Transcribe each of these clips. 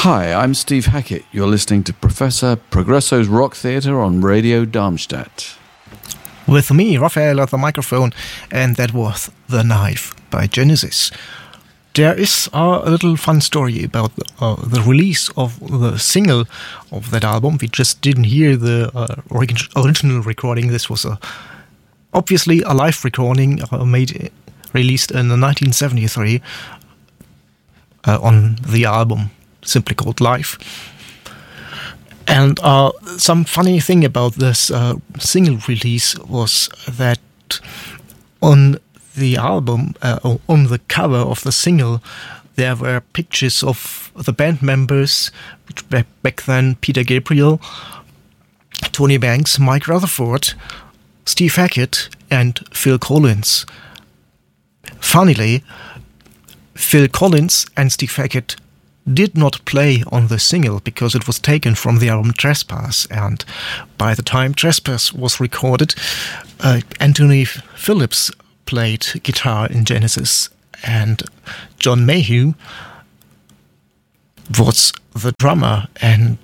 Hi, I'm Steve Hackett. You're listening to Professor Progresso's Rock Theatre on Radio Darmstadt. With me, Raphael, at the microphone, and that was The Knife by Genesis. There is a little fun story about the release of the single of that album. We just didn't hear the original recording. This was obviously a live recording released in 1973 on the album simply called Live. And some funny thing about this single release was that on the album, on the cover of the single, there were pictures of the band members, which back then Peter Gabriel, Tony Banks, Mike Rutherford, Steve Hackett, and Phil Collins. Funnily, Phil Collins and Steve Hackett did not play on the single because it was taken from the album Trespass, and by the time Trespass was recorded, Anthony Phillips played guitar in Genesis, and John Mayhew was the drummer. And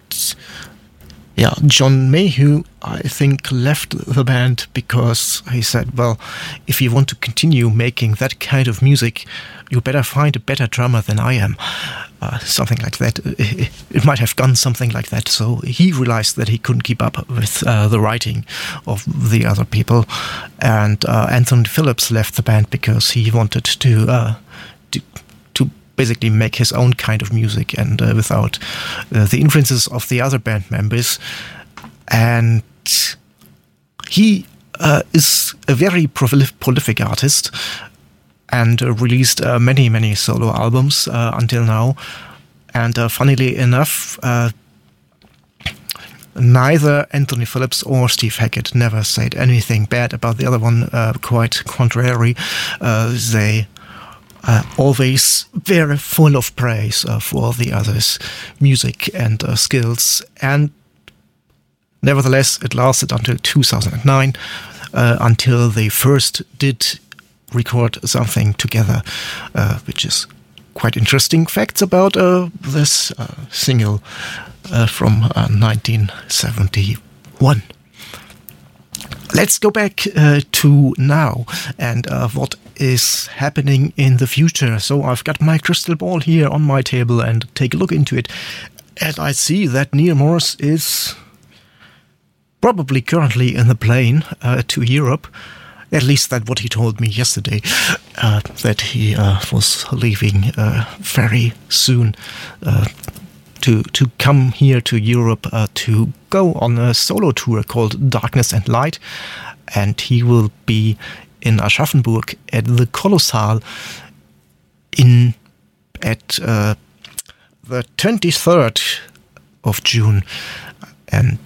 John Mayhew, I think, left the band because he said, well, if you want to continue making that kind of music, you better find a better drummer than I am. Something like that. It might have gone something like that. So he realized that he couldn't keep up with the writing of the other people. And Anthony Phillips left the band because he wanted to basically make his own kind of music and without the influences of the other band members. And he is a very prolific artist and released many solo albums until now. And funnily enough, neither Anthony Phillips or Steve Hackett never said anything bad about the other one. Quite contrary, they always very full of praise for the other's music and skills. And nevertheless, it lasted until 2009, until they first did record something together, which is quite interesting facts about this single from 1971. Let's go back to now and what is happening in the future. So I've got my crystal ball here on my table and take a look into it. And I see that Neal Morse is probably currently in the plane to Europe. At least that's what he told me yesterday, that he was leaving very soon to come here to Europe to go on a solo tour called Darkness and Light. And he will be in Aschaffenburg at the Kolossal at the 23rd of June. And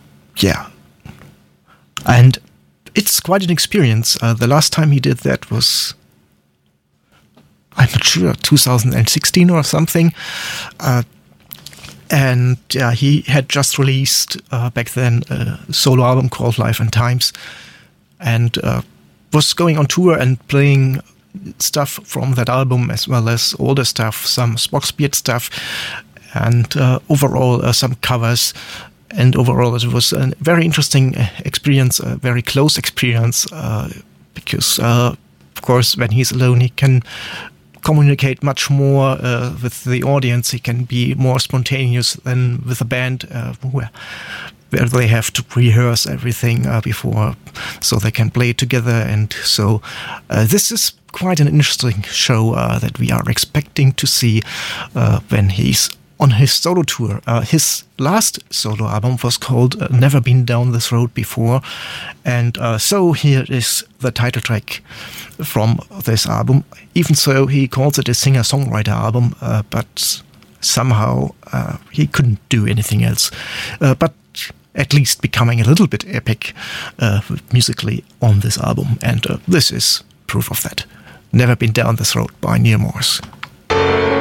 it's quite an experience. The last time he did that was, I'm not sure, 2016 or something. And he had just released back then a solo album called Life and Times, and was going on tour and playing stuff from that album as well as older stuff, some Spock's stuff, and overall some covers. And overall, it was a very interesting experience, a very close experience, because, of course, when he's alone, he can communicate much more with the audience. He can be more spontaneous than with a band where they have to rehearse everything before, so they can play together. And so this is quite an interesting show that we are expecting to see when he's on his solo tour. His last solo album was called Never Been Down This Road Before. And so here is the title track from this album. Even so, he calls it a singer-songwriter album, but somehow he couldn't do anything else. But at least becoming a little bit epic musically on this album. And this is proof of that. Never Been Down This Road by Neal Morse.